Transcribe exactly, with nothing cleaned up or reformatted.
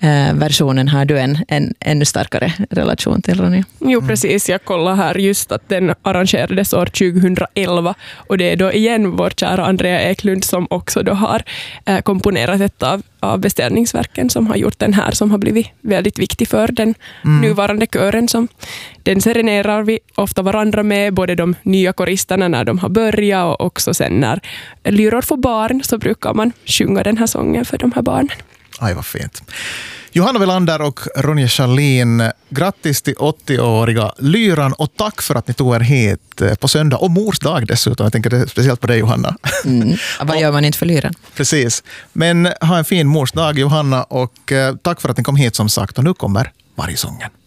eh, versionen har du en, en ännu starkare relation till, Ronja. Jo, precis. Jag kollar här just att den arrangerades år tjugohundraelva och det är då igen vår kära Andrea Eklund som också då har eh, komponerat ett av, av beställningsverken som har gjort den här, som har blivit väldigt viktig för den mm. nuvarande kören. Som, den serenerar vi ofta varandra med, både de nya koristerna när de har börjat och också sen när lyror får barn så brukar man sjunga den här sången för de här barnen. Aj, vad fint. Johanna Welander och Ronja Charlin, grattis till åttioåriga lyran och tack för att ni tog er hit på söndag och mors dag dessutom. Jag tänker det speciellt på dig, Johanna. Mm. Vad gör man inte för lyran? Precis. Men ha en fin mors dag, Johanna, och tack för att ni kom hit som sagt. Och nu kommer Vargsången.